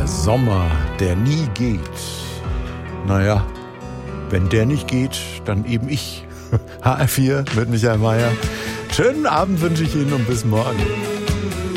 Der Sommer, der nie geht. Naja, wenn der nicht geht, dann eben ich. HR4 mit Michael Mayer. Schönen Abend wünsche ich Ihnen und bis morgen.